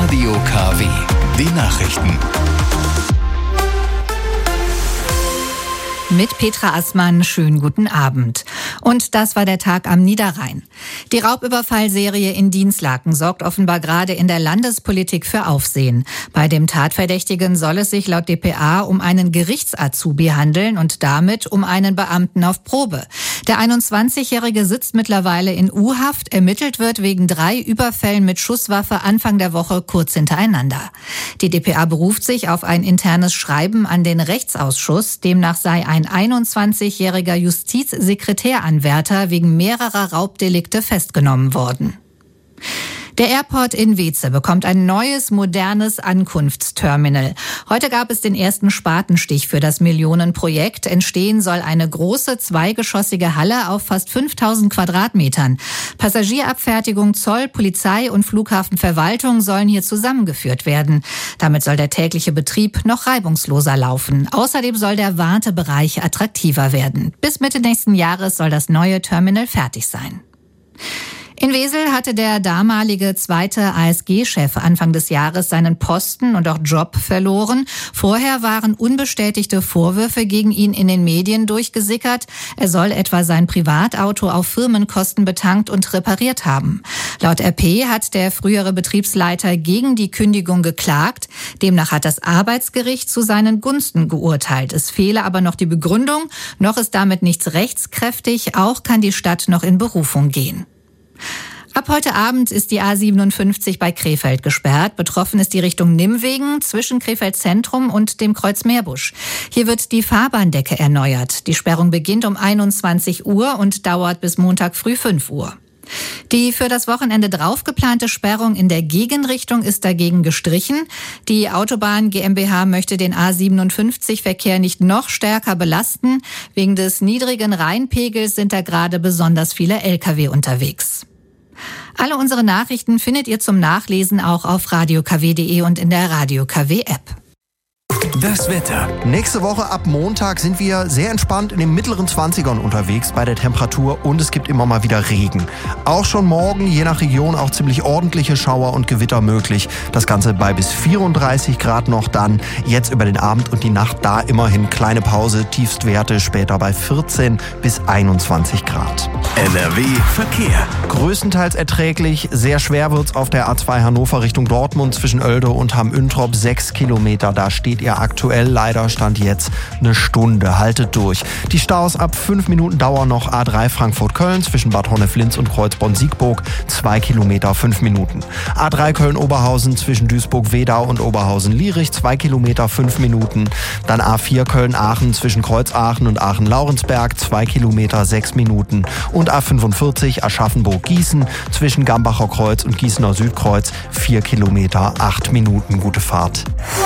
Radio KW. Die Nachrichten. Mit Petra Assmann, schönen guten Abend. Und das war der Tag am Niederrhein. Die Raubüberfallserie in Dinslaken sorgt offenbar gerade in der Landespolitik für Aufsehen. Bei dem Tatverdächtigen soll es sich laut dpa um einen Gerichtsazubi handeln und damit um einen Beamten auf Probe. Der 21-Jährige sitzt mittlerweile in U-Haft. Ermittelt wird wegen 3 Überfällen mit Schusswaffe Anfang der Woche kurz hintereinander. Die dpa beruft sich auf ein internes Schreiben an den Rechtsausschuss. Demnach sei ein 21-jähriger Justizsekretäranwärter wegen mehrerer Raubdelikte festgenommen worden. Der Airport in Weeze bekommt ein neues, modernes Ankunftsterminal. Heute gab es den ersten Spatenstich für das Millionenprojekt. Entstehen soll eine große, zweigeschossige Halle auf fast 5000 Quadratmetern. Passagierabfertigung, Zoll, Polizei und Flughafenverwaltung sollen hier zusammengeführt werden. Damit soll der tägliche Betrieb noch reibungsloser laufen. Außerdem soll der Wartebereich attraktiver werden. Bis Mitte nächsten Jahres soll das neue Terminal fertig sein. In Wesel hatte der damalige zweite ASG-Chef Anfang des Jahres seinen Posten und auch Job verloren. Vorher waren unbestätigte Vorwürfe gegen ihn in den Medien durchgesickert. Er soll etwa sein Privatauto auf Firmenkosten betankt und repariert haben. Laut RP hat der frühere Betriebsleiter gegen die Kündigung geklagt. Demnach hat das Arbeitsgericht zu seinen Gunsten geurteilt. Es fehle aber noch die Begründung. Noch ist damit nichts rechtskräftig. Auch kann die Stadt noch in Berufung gehen. Ab heute Abend ist die A57 bei Krefeld gesperrt. Betroffen ist die Richtung Nimwegen zwischen Krefeld Zentrum und dem Kreuz Meerbusch. Hier wird die Fahrbahndecke erneuert. Die Sperrung beginnt um 21 Uhr und dauert bis Montag früh 5 Uhr. Die für das Wochenende drauf geplante Sperrung in der Gegenrichtung ist dagegen gestrichen. Die Autobahn GmbH möchte den A57-Verkehr nicht noch stärker belasten. Wegen des niedrigen Rheinpegels sind da gerade besonders viele Lkw unterwegs. Alle unsere Nachrichten findet ihr zum Nachlesen auch auf radiokw.de und in der Radio KW App. Das Wetter. Nächste Woche ab Montag sind wir sehr entspannt in den mittleren 20ern unterwegs bei der Temperatur und es gibt immer mal wieder Regen. Auch schon morgen, je nach Region, auch ziemlich ordentliche Schauer und Gewitter möglich. Das Ganze bei bis 34 Grad noch dann. Jetzt über den Abend und die Nacht da immerhin kleine Pause, Tiefstwerte später bei 14 bis 21 Grad. NRW Verkehr. Größtenteils erträglich. Sehr schwer wird's auf der A2 Hannover Richtung Dortmund zwischen Oelde und Hamm-Üntrop. 6 Kilometer, da steht ihr aktuell leider Stand jetzt eine Stunde. Haltet durch. Die Staus ab 5 Minuten dauern noch. A3 Frankfurt-Köln zwischen Bad Honnef-Linz und Kreuzborn-Siegburg. 2 Kilometer, 5 Minuten. A3 Köln-Oberhausen zwischen Duisburg-Wedau und Oberhausen-Lierich. 2 Kilometer, 5 Minuten. Dann A4 Köln-Aachen zwischen Kreuzaachen und Aachen-Laurensberg. 2 Kilometer, 6 Minuten. Und A45 Aschaffenburg-Gießen zwischen Gambacher Kreuz und Gießener Südkreuz. 4 Kilometer, 8 Minuten. Gute Fahrt.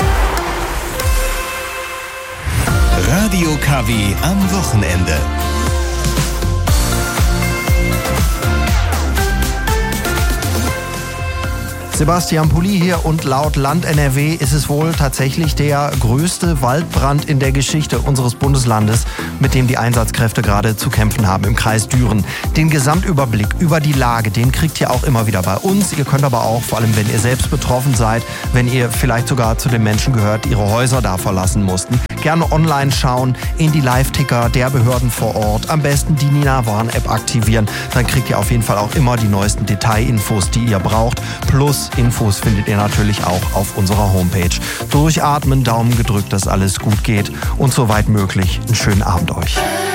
Radio KW am Wochenende. Sebastian Pulli hier und laut Land NRW ist es wohl tatsächlich der größte Waldbrand in der Geschichte unseres Bundeslandes, mit dem die Einsatzkräfte gerade zu kämpfen haben im Kreis Düren. Den Gesamtüberblick über die Lage, den kriegt ihr auch immer wieder bei uns. Ihr könnt aber auch, vor allem wenn ihr selbst betroffen seid, wenn ihr vielleicht sogar zu den Menschen gehört, die ihre Häuser da verlassen mussten, gerne online schauen, in die Live-Ticker der Behörden vor Ort. Am besten die Nina-Warn-App aktivieren. Dann kriegt ihr auf jeden Fall auch immer die neuesten Detailinfos, die ihr braucht. Plus Infos findet ihr natürlich auch auf unserer Homepage. Durchatmen, Daumen gedrückt, dass alles gut geht und soweit möglich einen schönen Abend euch.